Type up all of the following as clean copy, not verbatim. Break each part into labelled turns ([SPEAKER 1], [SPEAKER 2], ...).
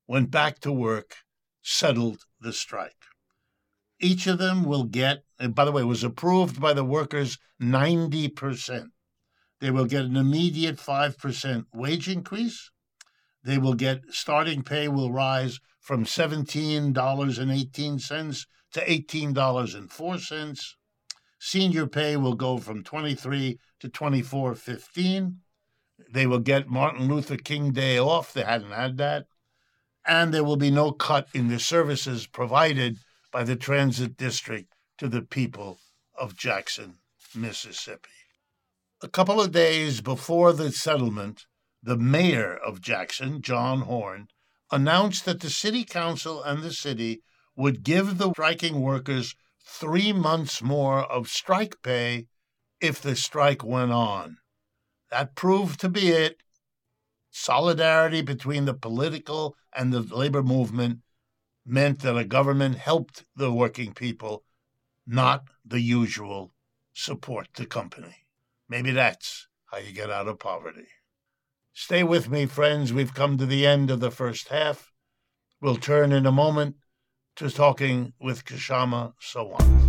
[SPEAKER 1] went back to work, settled the strike. Each of them will get, and by the way, it was approved by the workers 90%. They will get an immediate 5% wage increase. They will get, starting pay will rise from $17.18 to $18.04. Senior pay will go from $23 to $24.15. They will get Martin Luther King Day off. They hadn't had that. And there will be no cut in the services provided by the transit district to the people of Jackson, Mississippi. A couple of days before the settlement, the mayor of Jackson, John Horn, announced that the city council and the city would give the striking workers 3 months more of strike pay if the strike went on. That proved to be it. Solidarity between the political and the labor movement meant that a government helped the working people, not the usual support the company. Maybe that's how you get out of poverty. Stay with me, friends. We've come to the end of the first half. We'll turn in a moment to talking with Kshama Sawant.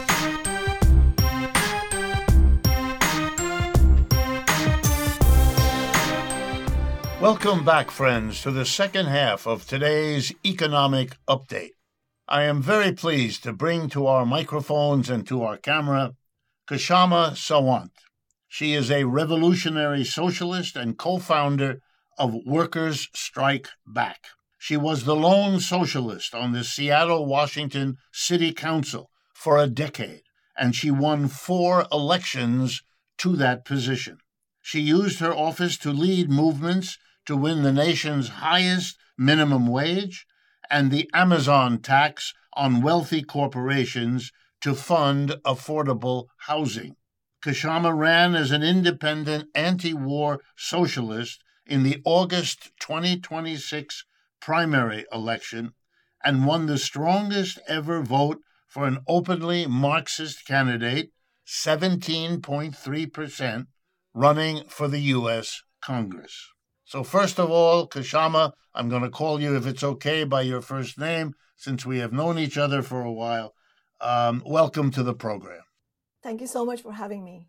[SPEAKER 1] Welcome back, friends, to the second half of today's economic update. I am very pleased to bring to our microphones and to our camera Kshama Sawant. She is a revolutionary socialist and co-founder of Workers Strike Back. She was the lone socialist on the Seattle, Washington City Council for a decade, and she won 4 elections to that position. She used her office to lead movements to win the nation's highest minimum wage and the Amazon tax on wealthy corporations to fund affordable housing. Kshama ran as an independent anti-war socialist in the August 2026 primary election and won the strongest ever vote for an openly Marxist candidate, 17.3%, running for the U.S. Congress. So first of all, Kshama, I'm going to call you, if it's okay, by your first name, since we have known each other for a while. Welcome to the program.
[SPEAKER 2] Thank you so much for having me.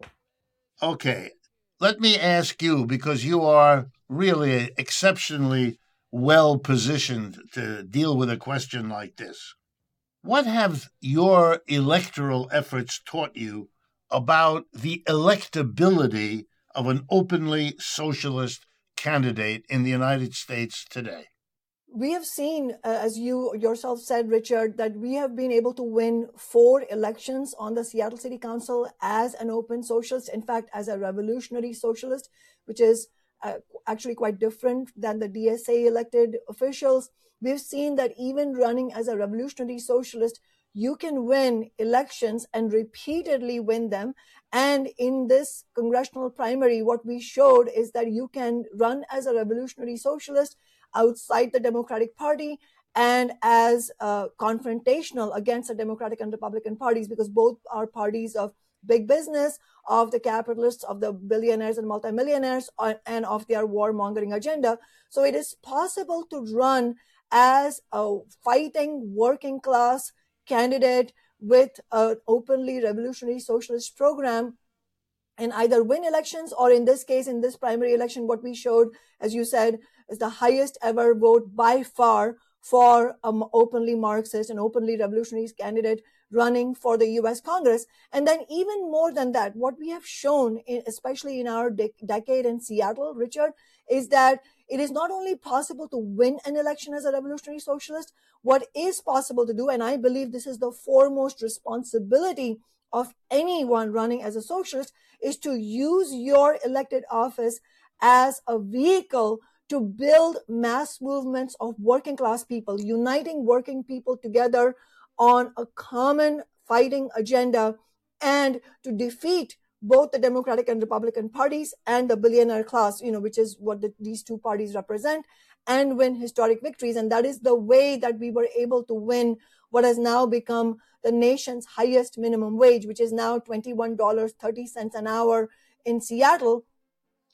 [SPEAKER 1] Okay, let me ask you, because you are really exceptionally well positioned to deal with a question like this. What have your electoral efforts taught you about the electability of an openly socialist candidate in the United States today?
[SPEAKER 2] We have seen, as you yourself said, Richard, that we have been able to win 4 elections on the Seattle City Council as an open socialist, in fact, as a revolutionary socialist, which is actually quite different than the DSA elected officials. We've seen that even running as a revolutionary socialist, you can win elections and repeatedly win them. And in this congressional primary, what we showed is that you can run as a revolutionary socialist outside the Democratic Party and as confrontational against the Democratic and Republican parties, because both are parties of big business, of the capitalists, of the billionaires and multimillionaires, and of their warmongering agenda. So it is possible to run as a fighting working class candidate with an openly revolutionary socialist program and either win elections, or in this case, in this primary election, what we showed, as you said, is the highest ever vote by far for an openly Marxist and openly revolutionary candidate running for the U.S. Congress. And then even more than that, what we have shown, especially in our decade in Seattle, Richard, is that it is not only possible to win an election as a revolutionary socialist, what is possible to do, and I believe this is the foremost responsibility of anyone running as a socialist, is to use your elected office as a vehicle to build mass movements of working class people, uniting working people together on a common fighting agenda, and to defeat both the Democratic and Republican parties and the billionaire class, which is what these two parties represent, and win historic victories. And that is the way that we were able to win what has now become the nation's highest minimum wage, which is now $21.30 an hour in Seattle.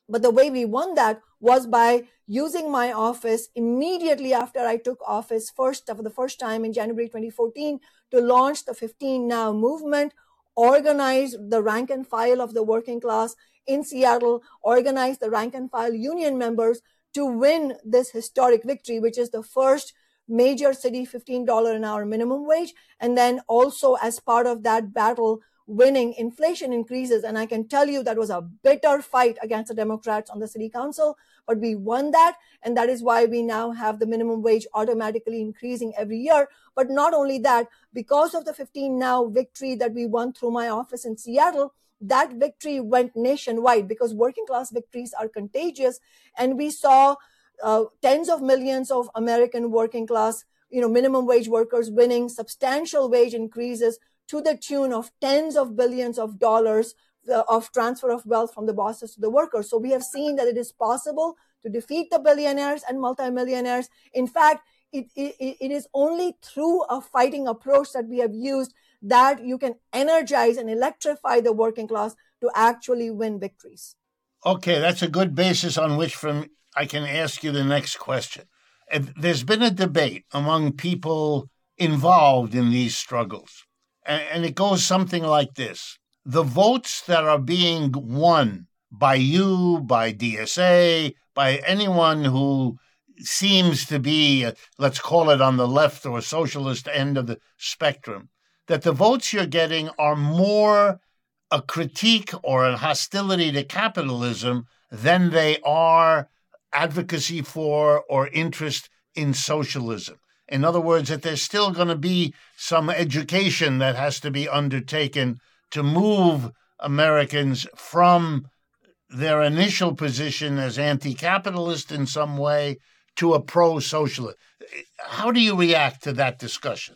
[SPEAKER 2] But the way we won that was by using my office immediately after I took office for the first time in January 2014 to launch the 15 Now movement, organize the rank and file of the working class in Seattle, organize the rank and file union members to win this historic victory, which is the first major city $15 an hour minimum wage. And then also as part of that battle, winning inflation increases. And I can tell you that was a bitter fight against the Democrats on the city council, but we won that. And that is why we now have the minimum wage automatically increasing every year. But not only that, because of the 15 Now victory that we won through my office in Seattle, that victory went nationwide because working class victories are contagious. And we saw tens of millions of American working class, minimum wage workers winning substantial wage increases to the tune of tens of billions of dollars of transfer of wealth from the bosses to the workers. So we have seen that it is possible to defeat the billionaires and multimillionaires. In fact, it is only through a fighting approach that we have used that you can energize and electrify the working class to actually win victories.
[SPEAKER 1] Okay, that's a good basis on which I can ask you the next question. There's been a debate among people involved in these struggles, and it goes something like this. The votes that are being won by you, by DSA, by anyone who seems to be, let's call it on the left or socialist end of the spectrum, that the votes you're getting are more a critique or a hostility to capitalism than they are advocacy for or interest in socialism. In other words, that there's still going to be some education that has to be undertaken to move Americans from their initial position as anti-capitalist in some way to a pro-socialist. How do you react to that discussion?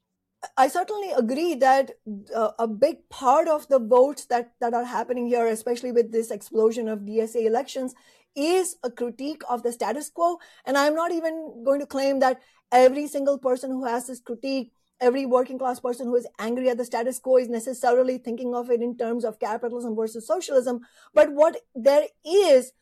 [SPEAKER 2] I certainly agree that a big part of the votes that are happening here, especially with this explosion of DSA elections, is a critique of the status quo. And I'm not even going to claim that every single person who has this critique, every working class person who is angry at the status quo is necessarily thinking of it in terms of capitalism versus socialism. But what there is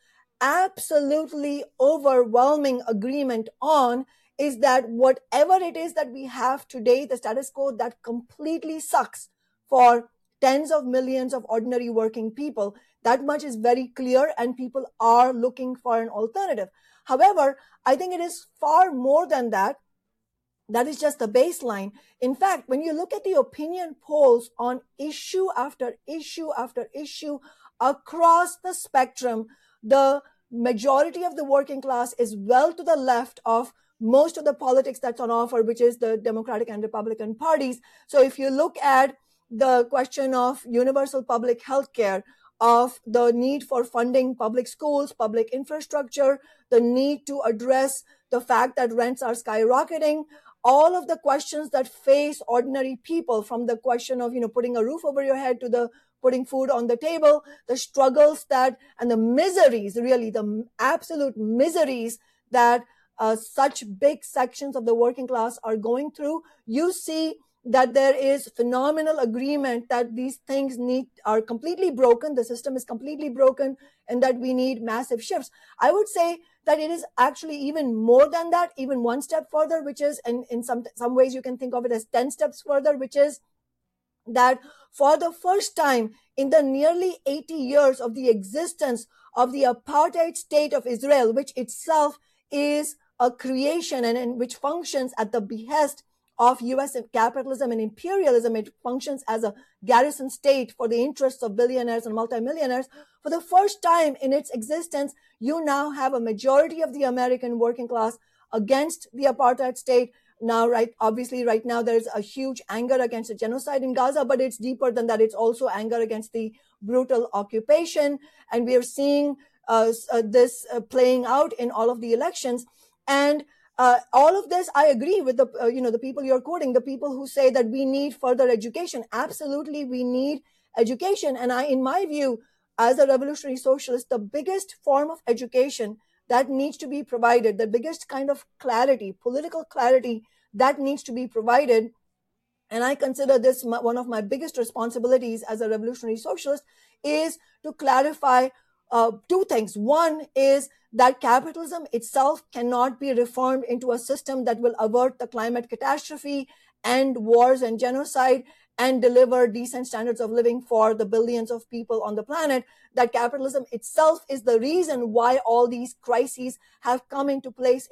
[SPEAKER 2] absolutely overwhelming agreement on is that whatever it is that we have today, the status quo, that completely sucks for tens of millions of ordinary working people. That much is very clear, and people are looking for an alternative. However, I think it is far more than that. That is just the baseline. In fact, when you look at the opinion polls on issue after issue after issue across the spectrum, the majority of the working class is well to the left of most of the politics that's on offer, which is the Democratic and Republican parties. So if you look at the question of universal public health care, of the need for funding public schools, public infrastructure, the need to address the fact that rents are skyrocketing, all of the questions that face ordinary people, from the question of, putting a roof over your head to the putting food on the table, the struggles that, and the miseries, really the absolute miseries that such big sections of the working class are going through, you see that there is phenomenal agreement that these things are completely broken, the system is completely broken, and that we need massive shifts. I would say that it is actually even more than that, even one step further, which is, and in some ways you can think of it as 10 steps further, which is that for the first time in the nearly 80 years of the existence of the apartheid state of Israel, which itself is a creation and which functions at the behest of U.S. capitalism and imperialism, it functions as a garrison state for the interests of billionaires and multimillionaires. For the first time in its existence, you now have a majority of the American working class against the apartheid state. Now, obviously right now there's a huge anger against the genocide in Gaza, but it's deeper than that. It's also anger against the brutal occupation. And we are seeing this playing out in all of the elections. And all of this, I agree with the people you're quoting, the people who say that we need further education. Absolutely, we need education. And in my view, as a revolutionary socialist, the biggest form of education that needs to be provided, the biggest kind of clarity, political clarity that needs to be provided, and I consider this one of my biggest responsibilities as a revolutionary socialist, is to clarify two things. One is that capitalism itself cannot be reformed into a system that will avert the climate catastrophe, end wars and genocide, and deliver decent standards of living for the billions of people on the planet. That capitalism itself is the reason why all these crises have come into place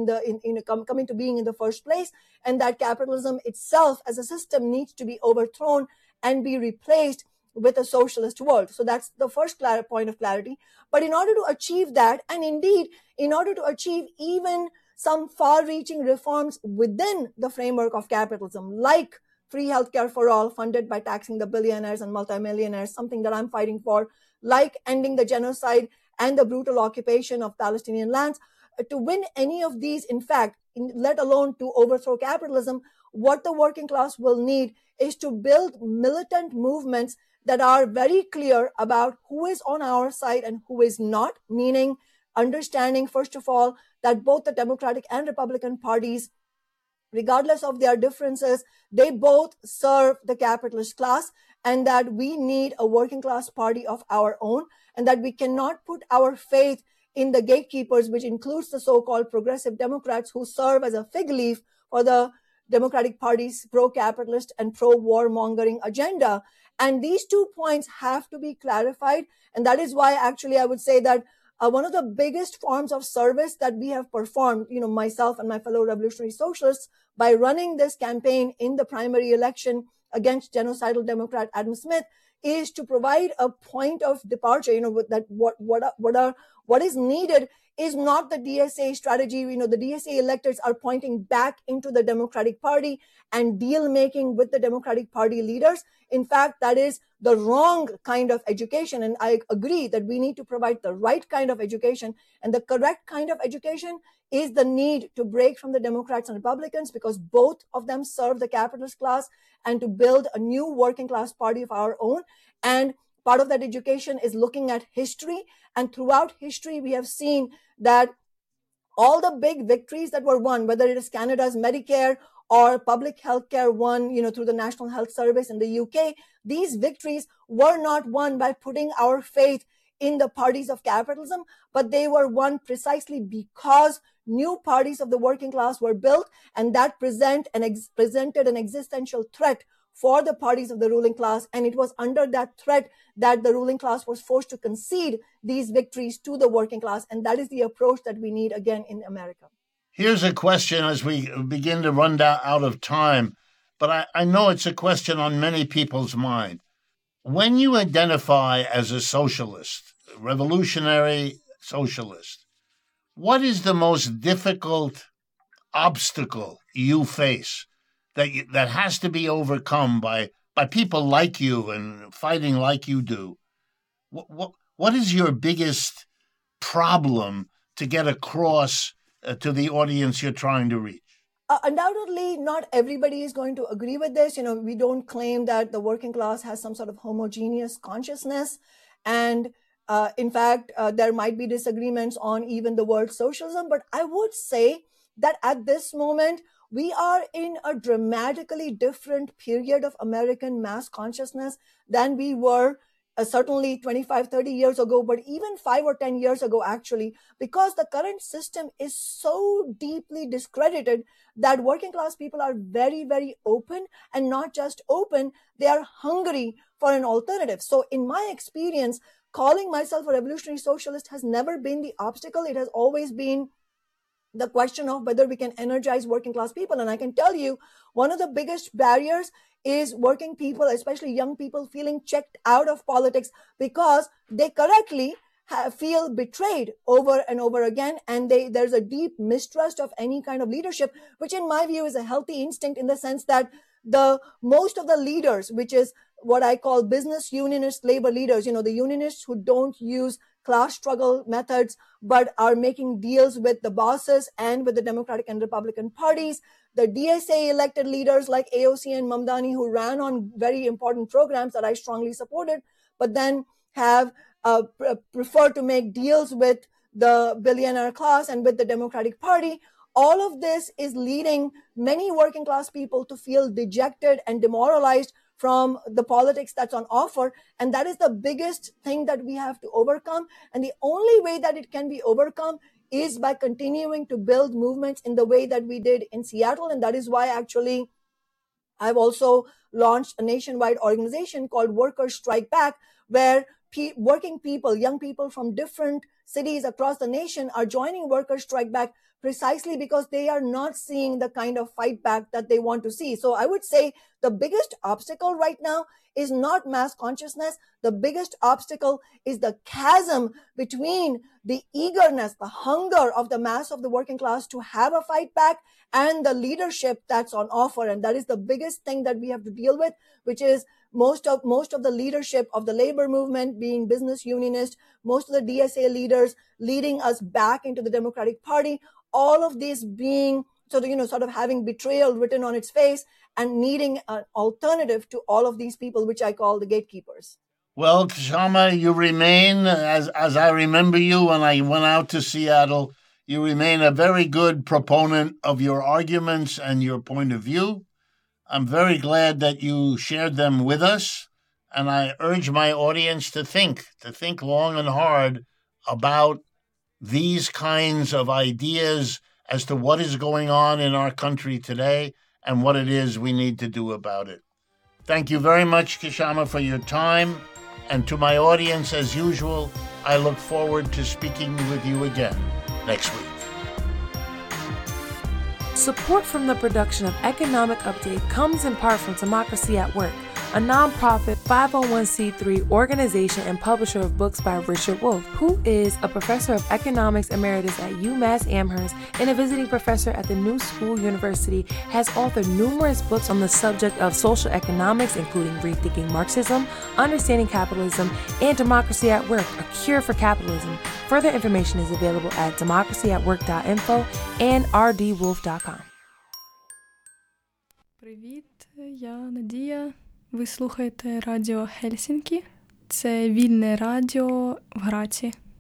[SPEAKER 2] come into being in the first place, and that capitalism itself as a system needs to be overthrown and be replaced with a socialist world. So that's the first point of clarity. But in order to achieve that, and indeed in order to achieve even some far-reaching reforms within the framework of capitalism, like free healthcare for all, funded by taxing the billionaires and multimillionaires, something that I'm fighting for, like ending the genocide and the brutal occupation of Palestinian lands, to win any of these, in fact, let alone to overthrow capitalism, what the working class will need is to build militant movements that are very clear about who is on our side and who is not, meaning understanding, first of all, that both the Democratic and Republican parties, regardless of their differences, they both serve the capitalist class, and that we need a working class party of our own, and that we cannot put our faith in the gatekeepers, which includes the so-called progressive Democrats who serve as a fig leaf for the Democratic Party's pro-capitalist and pro-warmongering agenda. And these 2 points have to be clarified. And that is why actually I would say that one of the biggest forms of service that we have performed, myself and my fellow revolutionary socialists, by running this campaign in the primary election against genocidal Democrat Adam Smith, is to provide a point of departure, that what is needed is not the DSA strategy. The DSA electors are pointing back into the Democratic Party and deal making with the Democratic Party leaders. In fact, that is the wrong kind of education. And I agree that we need to provide the right kind of education. And the correct kind of education is the need to break from the Democrats and Republicans, because both of them serve the capitalist class, and to build a new working class party of our own. And part of that education is looking at history. And throughout history, we have seen that all the big victories that were won, whether it is Canada's Medicare or public health care won, through the National Health Service in the UK, these victories were not won by putting our faith in the parties of capitalism, but they were won precisely because new parties of the working class were built, and that presented an existential threat for the parties of the ruling class. And it was under that threat that the ruling class was forced to concede these victories to the working class. And that is the approach that we need again in America.
[SPEAKER 1] Here's a question as we begin to run out of time, but I know it's a question on many people's mind. When you identify as a socialist, revolutionary socialist, what is the most difficult obstacle you face that has to be overcome by people like you and fighting like you do? What is your biggest problem to get across to the audience you're trying to reach?
[SPEAKER 2] Undoubtedly, not everybody is going to agree with this. We don't claim that the working class has some sort of homogeneous consciousness. And in fact, there might be disagreements on even the word socialism. But I would say that at this moment, we are in a dramatically different period of American mass consciousness than we were certainly 25, 30 years ago, but even 5 or 10 years ago, actually, because the current system is so deeply discredited that working class people are very, very open, and not just open, they are hungry for an alternative. So in my experience, calling myself a revolutionary socialist has never been the obstacle. It has always been the question of whether we can energize working class people. And I can tell you, one of the biggest barriers is working people, especially young people, feeling checked out of politics because they correctly feel betrayed over and over again. And there's a deep mistrust of any kind of leadership, which in my view is a healthy instinct, in the sense that most of the leaders, which is what I call business unionist labor leaders, the unionists who don't use class struggle methods, but are making deals with the bosses and with the Democratic and Republican parties. The DSA elected leaders like AOC and Mamdani, who ran on very important programs that I strongly supported, but then have preferred to make deals with the billionaire class and with the Democratic Party. All of this is leading many working class people to feel dejected and demoralized from the politics that's on offer. And that is the biggest thing that we have to overcome. And the only way that it can be overcome is by continuing to build movements in the way that we did in Seattle. And that is why actually I've also launched a nationwide organization called Workers Strike Back, where working people, young people from different cities across the nation are joining Workers Strike Back precisely because they are not seeing the kind of fight back that they want to see. So I would say the biggest obstacle right now is not mass consciousness. The biggest obstacle is the chasm between the eagerness, the hunger of the mass of the working class to have a fight back and the leadership that's on offer. And that is the biggest thing that we have to deal with, which is most of the leadership of the labor movement being business unionist, most of the DSA leaders leading us back into the Democratic Party, all of this being sort of having betrayal written on its face and needing an alternative to all of these people, which I call the gatekeepers.
[SPEAKER 1] Well, Kshama, you remain, as I remember you when I went out to Seattle, you remain a very good proponent of your arguments and your point of view. I'm very glad that you shared them with us, and I urge my audience to think long and hard about these kinds of ideas as to what is going on in our country today and what it is we need to do about it. Thank you very much, Kshama, for your time. And to my audience, as usual, I look forward to speaking with you again next week.
[SPEAKER 3] Support from the production of Economic Update comes in part from Democracy at Work, a nonprofit 501c3 organization and publisher of books by Richard Wolff, who is a professor of economics emeritus at UMass Amherst and a visiting professor at the New School University, has authored numerous books on the subject of social economics, including Rethinking Marxism, Understanding Capitalism, and Democracy at Work, A Cure for Capitalism. Further information is available at democracyatwork.info and rdwolf.com.
[SPEAKER 4] Привіт, я Надія. Ви слухаєте Радіо Хельсінкі. Це вільне радіо в Граці.